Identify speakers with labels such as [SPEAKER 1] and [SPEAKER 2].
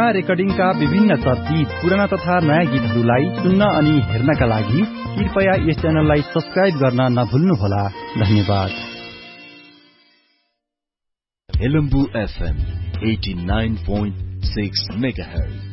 [SPEAKER 1] गरिमा रेकर्डिङका विभिन्न चर्चित पुराना तथा नयाँ गीतहरूलाई सुन्न अनि हेर्नका लागि कृपया यस च्यानललाई सब्स्क्राइब गर्न नभुल्नुहोला। धन्यवाद।
[SPEAKER 2] Helambu FM 89.6 MHz